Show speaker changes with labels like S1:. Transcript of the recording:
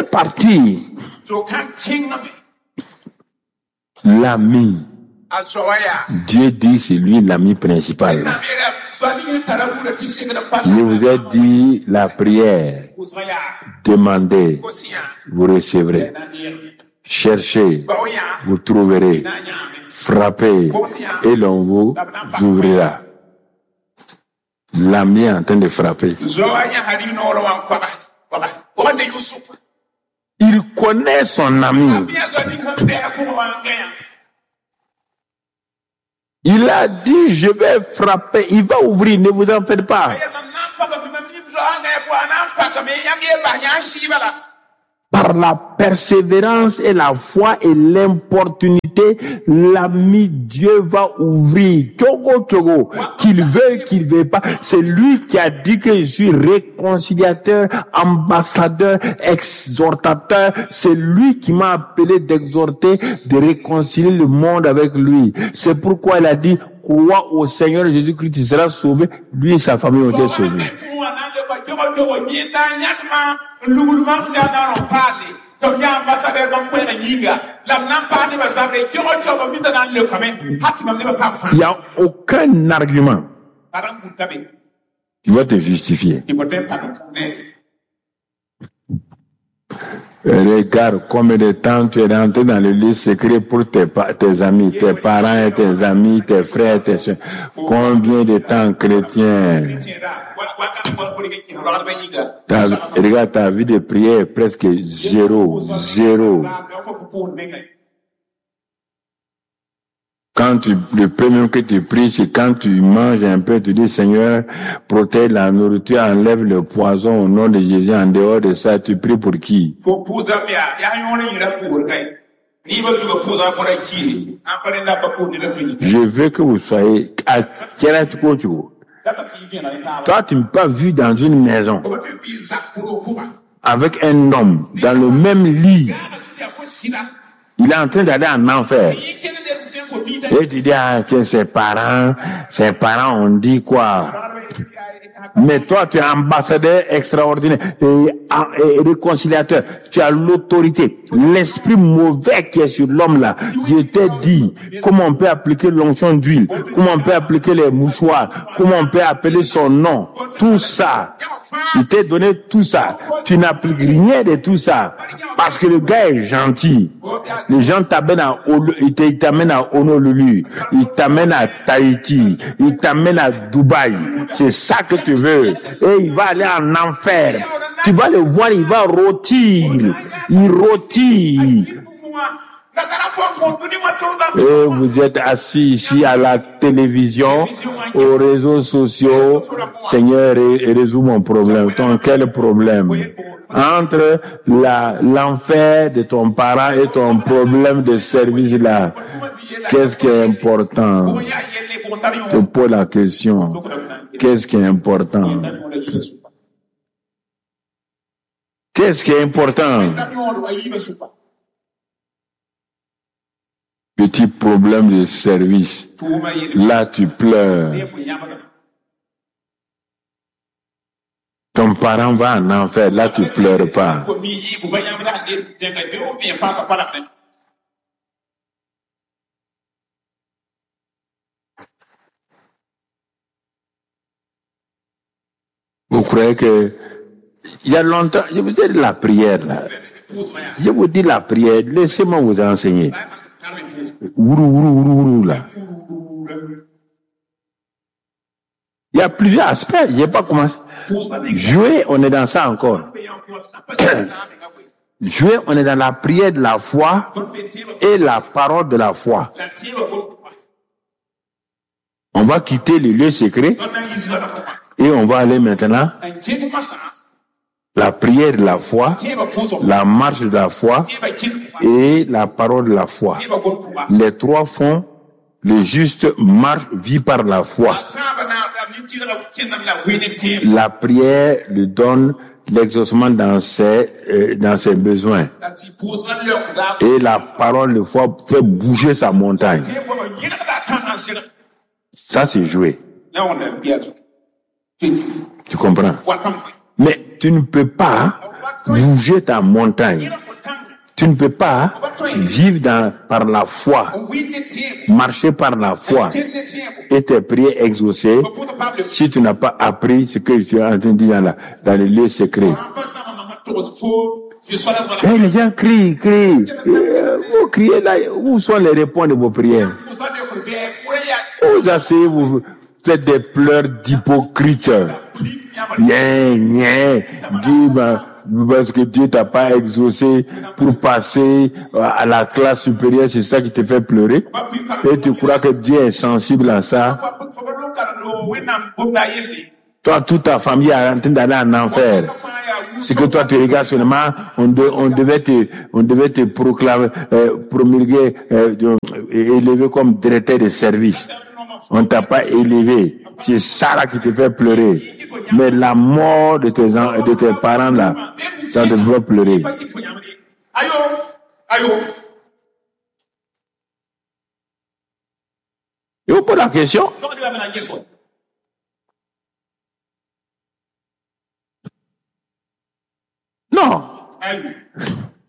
S1: partie. L'ami. Dieu dit c'est lui l'ami principal. Je vous ai dit la prière. Demandez, vous recevrez. Cherchez, vous trouverez. Frappez et l'on vous ouvrira. L'ami est en train de frapper. Il connaît son ami. Il a dit, je vais frapper. Il va ouvrir, ne vous en faites pas. Par la persévérance et la foi et l'importunité, l'ami Dieu va ouvrir. Qu'il veuille, qu'il veuille pas. C'est lui qui a dit que je suis réconciliateur, ambassadeur, exhortateur. C'est lui qui m'a appelé d'exhorter, de réconcilier le monde avec lui. C'est pourquoi il a dit, crois au Seigneur Jésus-Christ, tu seras sauvé. Lui et sa famille ont été sauvés. Il n'y a aucun argument qui va te justifier. Regarde combien de temps tu es rentré dans le lieu secret pour tes amis, tes parents et tes amis, tes frères, tes soeurs. Combien de temps chrétien? Regarde, ta vie de prière est presque zéro. Le premier que tu pries, c'est quand tu manges un peu, tu dis, Seigneur, protège la nourriture, enlève le poison au nom de Jésus. En dehors de ça, tu pries pour qui? Je veux que vous soyez à toi, tu ne m'as pas vu dans une maison avec un homme dans le même lit. Il est en train d'aller en enfer. Et tu dis, que ses parents ont dit quoi? Mais toi, tu es ambassadeur extraordinaire et réconciliateur. Tu as l'autorité. L'esprit mauvais qui est sur l'homme là. Je t'ai dit comment on peut appliquer l'onction d'huile, comment on peut appliquer les mouchoirs, comment on peut appeler son nom. Tout ça. Il t'a donné tout ça. Tu n'appliques rien de tout ça. Parce que le gars est gentil. Les gens t'amènent il t'amène à Honolulu. Il t'amène à Tahiti. Il t'amène à Dubaï. C'est ça que tu veux. Et il va aller en enfer. Tu vas le voir, il va rôtir. Il rôtit. Et vous êtes assis ici à la télévision, aux réseaux sociaux. Seigneur, résous mon problème. Quel problème? Entre l'enfer de ton parent et ton problème de service là, qu'est-ce qui est important? Je te pose la question. Qu'est-ce qui est important? Qu'est-ce qui est important? Petit problème de service. Là, tu pleures. Ton parent va en enfer. Là, tu pleures pas. Vous croyez que il y a longtemps, je vous ai dit la prière là. Je vous dis la prière. Laissez-moi vous enseigner. Là. Il y a plusieurs aspects. Je n'ai pas commencé. Jouer, on est dans ça encore. Jouer, on est dans la prière de la foi et la parole de la foi. On va quitter le lieu secret et on va aller maintenant la prière de la foi, la marche de la foi et la parole de la foi. Les trois font le juste marche, vit par la foi. La prière lui donne l'exaucement dans ses besoins. Et la parole de foi fait bouger sa montagne. Ça, c'est jouer. Tu comprends? Mais tu ne peux pas bouger ta montagne. Tu ne peux pas vivre par la foi, marcher par la foi et tes prières exaucées si tu n'as pas appris ce que tu as entendu dans le lieu secret. Et les gens crient. Vous criez là, où sont les réponses de vos prières? Vous asseyez, vous faites des pleurs d'hypocrite. Parce que Dieu t'a pas exaucé pour passer à la classe supérieure, c'est ça qui te fait pleurer. Et tu crois que Dieu est sensible à ça. Toi, toute ta famille est en train d'aller en enfer. C'est que toi, tu regardes seulement, on devait te proclamer, promulguer, élever comme directeur de service. On t'a pas élevé. C'est ça là qui te fait pleurer. Mais la mort de tes parents là, ça te fait pleurer. Et vous posez la question? Non.